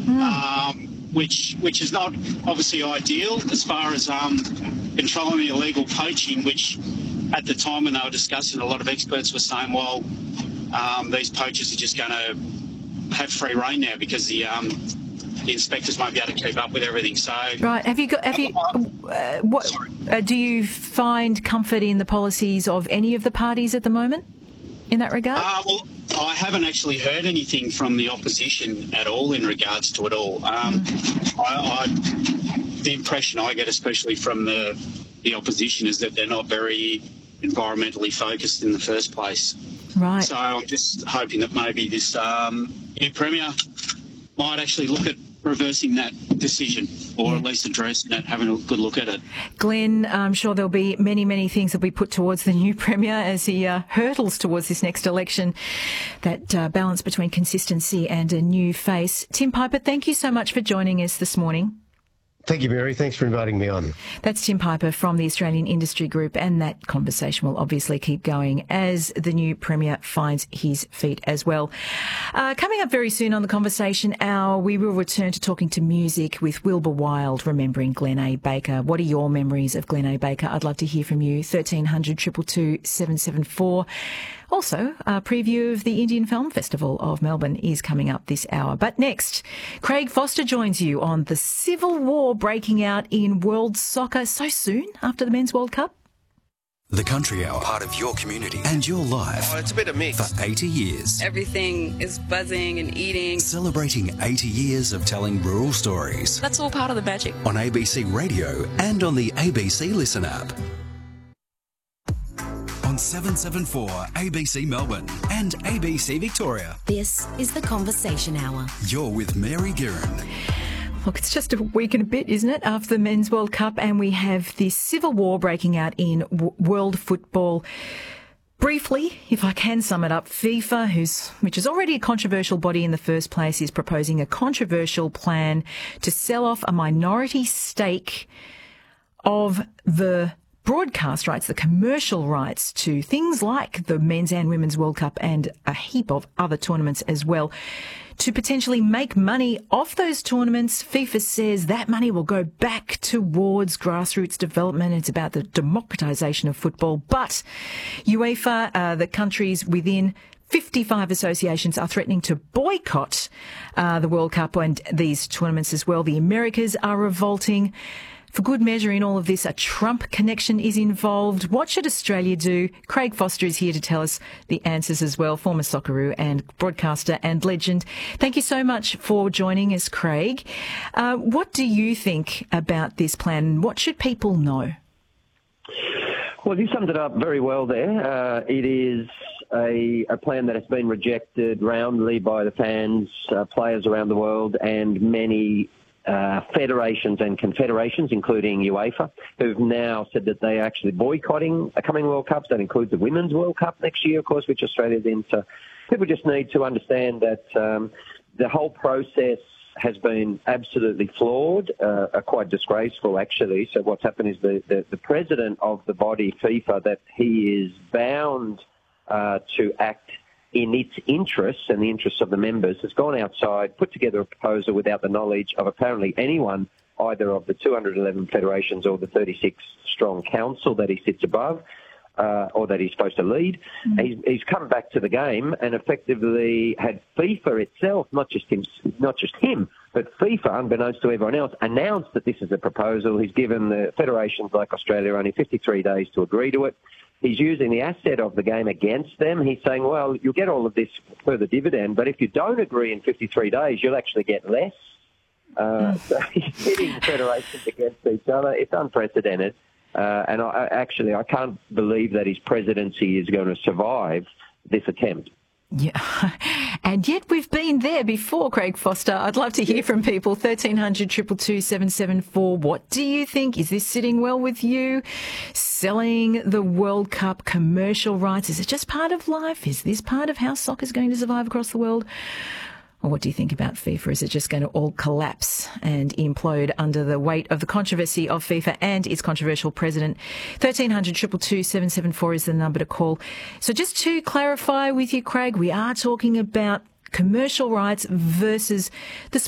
which is not obviously ideal as far as controlling illegal poaching, which at the time when they were discussing, a lot of experts were saying, well, these poachers are just going to have free rein now because the inspectors won't be able to keep up with everything. So, right. Do you find comfort in the policies of any of the parties at the moment in that regard? Well, I haven't actually heard anything from the opposition at all in regards to it all. The impression I get, especially from the opposition, is that they're not very environmentally focused in the first place. Right. So I'm just hoping that maybe this new Premier might actually look at reversing that decision, or at least addressing it, having a good look at it. Glenn, I'm sure there'll be many, many things that will be put towards the new Premier as he hurtles towards this next election, that balance between consistency and a new face. Tim Piper, thank you so much for joining us this morning. Thank you, Mary. Thanks for inviting me on. That's Tim Piper from the Australian Industry Group, and that conversation will obviously keep going as the new Premier finds his feet as well. Coming up very soon on the Conversation Hour, we will return to talking to music with Wilbur Wilde, remembering Glenn A. Baker. What are your memories of Glenn A. Baker? I'd love to hear from you. 1300 222 774. Also, a preview of the Indian Film Festival of Melbourne is coming up this hour. But next, Craig Foster joins you on the civil war breaking out in world soccer so soon after the Men's World Cup. The Country Hour, part of your community and your life. Oh, it's a bit of mix. For 80 years. Everything is buzzing and eating. Celebrating 80 years of telling rural stories. That's all part of the magic. On ABC Radio and on the ABC Listen app. On 774 ABC Melbourne and ABC Victoria. This is the Conversation Hour. You're with Mary Guerin. Look, it's just a week and a bit, isn't it, after the Men's World Cup, and we have this civil war breaking out in world football. Briefly, if I can sum it up, FIFA, which is already a controversial body in the first place, is proposing a controversial plan to sell off a minority stake of the broadcast rights, the commercial rights to things like the Men's and Women's World Cup and a heap of other tournaments as well, to potentially make money off those tournaments. FIFA says that money will go back towards grassroots development. It's about the democratisation of football. But UEFA, the countries within 55 associations, are threatening to boycott the World Cup and these tournaments as well. The Americas are revolting. For good measure in all of this, a Trump connection is involved. What should Australia do? Craig Foster is here to tell us the answers as well, former Socceroo and broadcaster and legend. Thank you so much for joining us, Craig. What do you think about this plan? What should people know? Well, you summed it up very well there. It is a plan that has been rejected roundly by the fans, players around the world, and many federations and confederations, including UEFA, who've now said that they are actually boycotting coming World Cups. That includes the Women's World Cup next year, of course, which Australia's in. So people just need to understand that the whole process has been absolutely flawed, quite disgraceful, actually. So what's happened is the president of the body, FIFA, that he is bound to act in its interests and the interests of the members, has gone outside, put together a proposal without the knowledge of apparently anyone, either of the 211 federations or the 36-strong council that he sits above, or that he's supposed to lead. Mm-hmm. He's come back to the game and effectively had FIFA itself, not just him, but FIFA, unbeknownst to everyone else, announced that this is a proposal. He's given the federations like Australia only 53 days to agree to it. He's using the asset of the game against them. He's saying, well, you'll get all of this further dividend, but if you don't agree in 53 days, you'll actually get less. So he's pitting federations against each other. It's unprecedented. And I can't believe that his presidency is going to survive this attempt. Yeah, and yet we've been there before, Craig Foster. I'd love to hear from people. 1300 222 774. What do you think? Is this sitting well with you? Selling the World Cup commercial rights, is it just part of life? Is this part of how soccer is going to survive across the world? Or what do you think about FIFA? Is it just going to all collapse and implode under the weight of the controversy of FIFA and its controversial president? 1300 222 774 is the number to call. So just to clarify with you, Craig, we are talking about commercial rights versus the